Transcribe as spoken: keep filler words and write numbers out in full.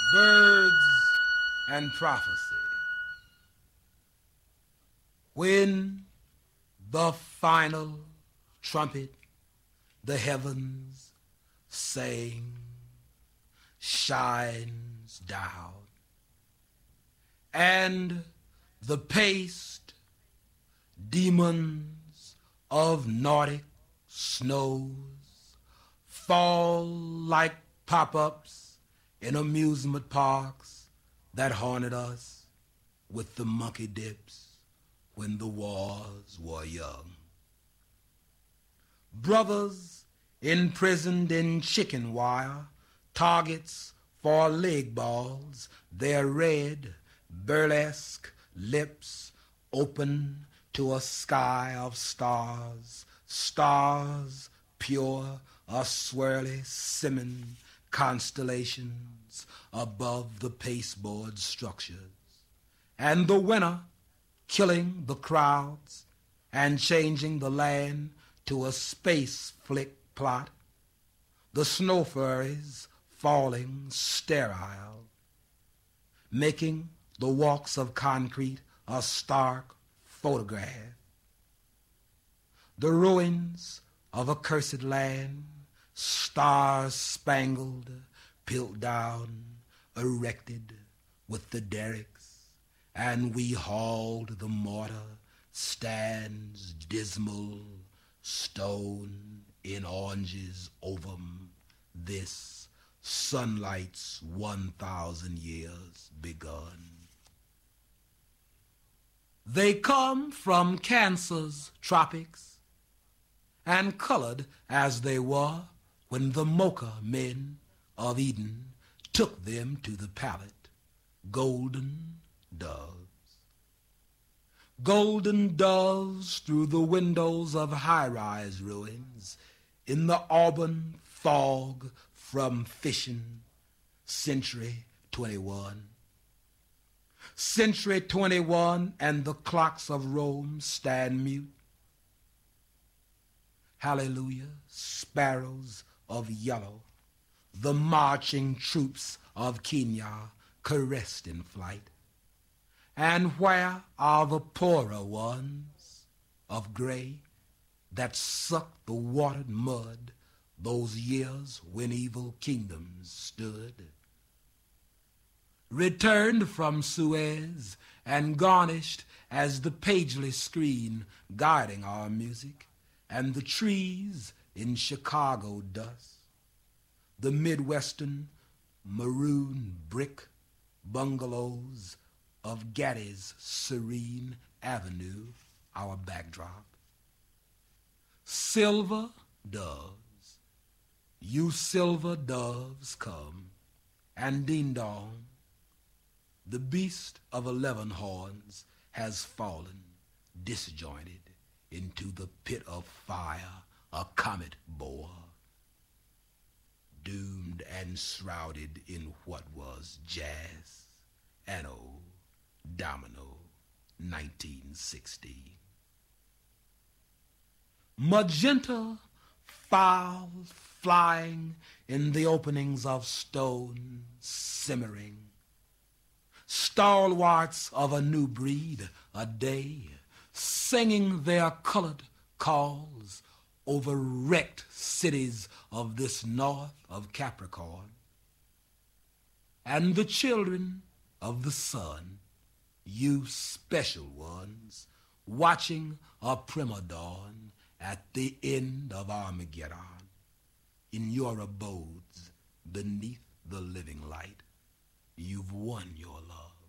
birds, and prophecy. When the final trumpet the heavens sang shines down, and the paced demons of Nordic snows fall like pop-ups in amusement parks that haunted us with the monkey dips when the wars were young. Brothers imprisoned in chicken wire, targets for leg balls, their red, burlesque lips open to a sky of stars, stars pure, a swirly simmon constellations above the pasteboard structures. And the winter killing the crowds and changing the land to a space flick plot, the snow furries falling sterile, making the walks of concrete a stark photograph. The ruins of a cursed land, star-spangled, Piltdown, erected with the derricks, and we hauled the mortar, stands dismal, stone in oranges over 'em, this sunlight's one thousand years begun. They come from Cancer's tropics, and colored as they were when the Mocha men of Eden took them to the pallet, golden doves. Golden doves through the windows of high-rise ruins, in the auburn fog from fishing, Century twenty-one. Century twenty-one, and the clocks of Rome stand mute. Hallelujah, sparrows of yellow, the marching troops of Kenya caressed in flight. And where are the poorer ones of gray that sucked the watered mud those years when evil kingdoms stood? Returned from Suez and garnished as the pagely screen guiding our music, and the trees in Chicago dust, the Midwestern maroon brick bungalows of Gaddy's serene avenue, our backdrop. Silver doves, you silver doves come, and ding-dong, the beast of eleven horns has fallen disjointed into the pit of fire a comet bore, doomed and shrouded in what was jazz, Anno Domino nineteen sixty. Magenta fowls flying in the openings of stone simmering, stalwarts of a new breed a day, singing their colored calls over wrecked cities of this north of Capricorn. And the children of the sun, you special ones, watching a prima dawn at the end of Armageddon, in your abodes beneath the living light, you've won your love.